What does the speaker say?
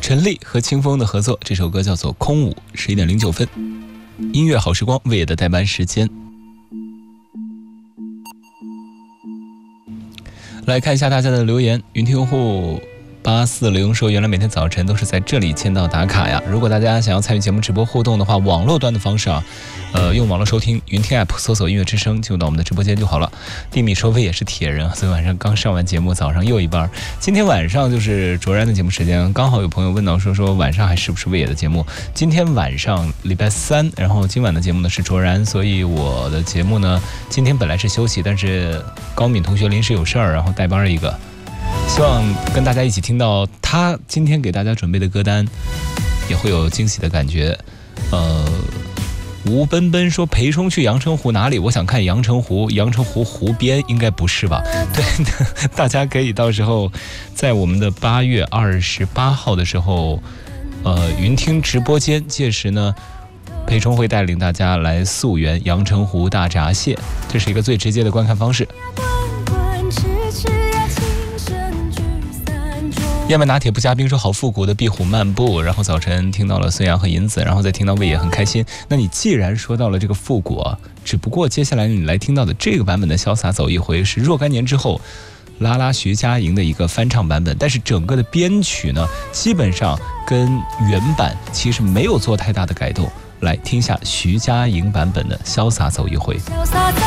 陈粒和清风的合作，这首歌叫做《空舞》，11点09分。音乐好时光，魏野的代班时间。来看一下大家的留言。云听用户840说，原来每天早晨都是在这里签到打卡呀。如果大家想要参与节目直播互动的话，网络端的方式啊，用网络收听云听 app 搜索音乐之声，进入到我们的直播间就好了。地米说魏也是铁人，昨天晚上刚上完节目，早上又一班。今天晚上就是卓然的节目时间，刚好有朋友问到说晚上还是不是魏也的节目？今天晚上礼拜三，然后今晚的节目呢是卓然，所以我的节目呢今天本来是休息，但是高敏同学临时有事儿，然后代班一个。希望跟大家一起听到他今天给大家准备的歌单，也会有惊喜的感觉。吴奔奔说裴冲去阳澄湖哪里？我想看阳澄湖湖边应该不是吧？对，大家可以到时候在我们的8月28号的时候，云听直播间，届时呢，裴冲会带领大家来溯源阳澄湖大闸蟹，这是一个最直接的观看方式。燕麦拿铁不加冰说好复古的壁虎漫步，然后早晨听到了孙杨和银子，然后再听到魏也很开心。那你既然说到了这个复古啊，只不过接下来你来听到的这个版本的潇洒走一回是若干年之后拉拉徐佳莹的一个翻唱版本，但是整个的编曲呢基本上跟原版其实没有做太大的改动。来听一下徐佳莹版本的潇洒走一回。